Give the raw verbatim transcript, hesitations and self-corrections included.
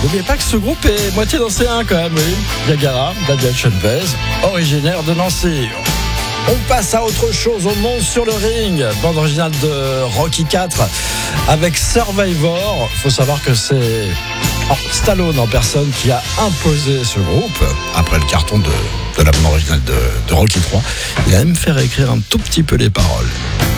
N'oubliez pas que ce groupe est moitié nancéen quand même, oui. Gagara, Daniel Chenvez, originaire de Nancy. On passe à autre chose, on monte sur le ring. Bande originale de Rocky quatre avec Survivor. Il faut savoir que c'est Stallone en personne qui a imposé ce groupe après le carton de, de la bande originale de, de Rocky trois. Il a même fait réécrire un tout petit peu les paroles.